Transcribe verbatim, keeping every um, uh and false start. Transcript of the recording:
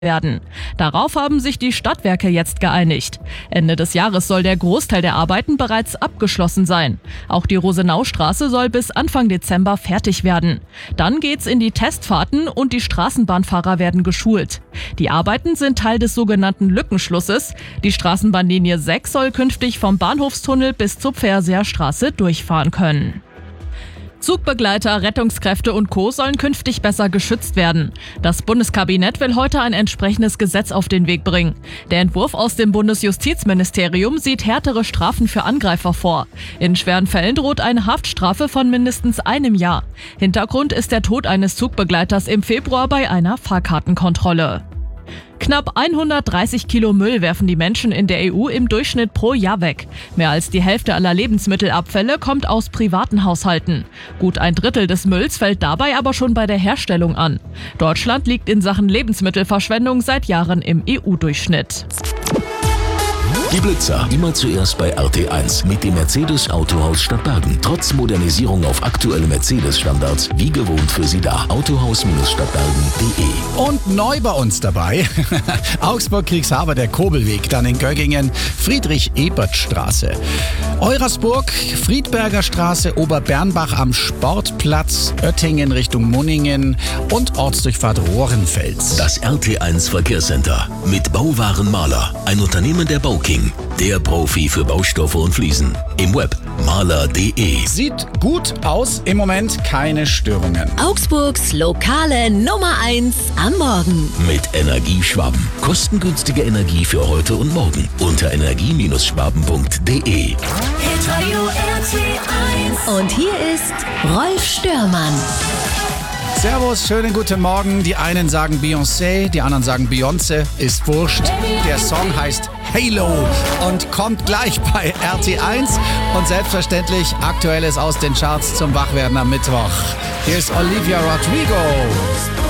werden. Darauf haben sich die Stadtwerke jetzt geeinigt. Ende des Jahres soll der Großteil der Arbeiten bereits abgeschlossen sein. Auch die Rosenaustraße soll bis Anfang Dezember fertig werden. Dann geht's in die Testfahrten und die Straßenbahnfahrer werden geschult. Die Arbeiten sind Teil des sogenannten Lückenschlusses. Die Straßenbahnlinie sechs soll künftig vom Bahnhofstunnel bis zur Pferseerstraße durchfahren können. Zugbegleiter, Rettungskräfte und Co. sollen künftig besser geschützt werden. Das Bundeskabinett will heute ein entsprechendes Gesetz auf den Weg bringen. Der Entwurf aus dem Bundesjustizministerium sieht härtere Strafen für Angreifer vor. In schweren Fällen droht eine Haftstrafe von mindestens einem Jahr. Hintergrund ist der Tod eines Zugbegleiters im Februar bei einer Fahrkartenkontrolle. Knapp hundertdreißig Kilo Müll werfen die Menschen in der E U im Durchschnitt pro Jahr weg. Mehr als die Hälfte aller Lebensmittelabfälle kommt aus privaten Haushalten. Gut ein Drittel des Mülls fällt dabei aber schon bei der Herstellung an. Deutschland liegt in Sachen Lebensmittelverschwendung seit Jahren im E U-Durchschnitt. Die Blitzer immer zuerst bei R T eins mit dem Mercedes Autohaus Stadtbergen. Trotz Modernisierung auf aktuelle Mercedes-Standards, wie gewohnt für Sie da. Autohaus Stadtbergen punkt de. Und neu bei uns dabei, Augsburg-Kriegshaber, der Kobelweg, dann in Göggingen, Friedrich-Ebert-Straße. Eurasburg, Friedberger Straße, Oberbernbach am Sportplatz, Oettingen Richtung Munningen und Ortsdurchfahrt Rohrenfels. Das R T eins Verkehrscenter mit Bauwaren Maler, ein Unternehmen der Bauking. Der Profi für Baustoffe und Fliesen. Im Web maler punkt de. Sieht gut aus, im Moment keine Störungen. Augsburgs lokale Nummer eins am Morgen. Mit Energieschwaben. Kostengünstige Energie für heute und morgen. Unter energie Schwaben punkt de. Und hier ist Rolf Störmann. Servus, schönen guten Morgen. Die einen sagen Beyoncé, die anderen sagen Beyoncé. Ist wurscht. Der Song heißt Halo und kommt gleich bei R T eins. Und selbstverständlich Aktuelles aus den Charts zum Wachwerden am Mittwoch. Hier ist Olivia Rodrigo.